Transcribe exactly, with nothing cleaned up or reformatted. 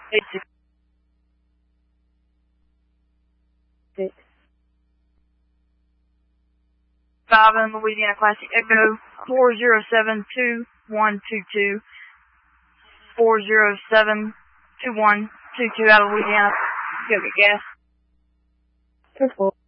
eight six six. five in Louisiana Classic Echo, four zero seven two one two two, four zero seven two one two two out of Louisiana. Go get gas. Purple.